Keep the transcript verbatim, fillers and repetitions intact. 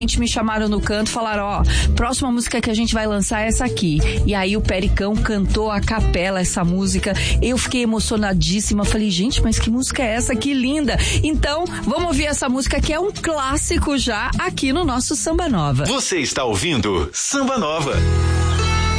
me chamaram no canto, falaram, ó, próxima música que a gente vai lançar é essa aqui. E aí o Pericão cantou a capela essa música. Eu fiquei emocionadíssima. Falei, gente, mas que música é essa? Que linda! Então, vamos ouvir essa música que é um clássico já aqui no nosso Samba Nova. Você está ouvindo Samba Nova.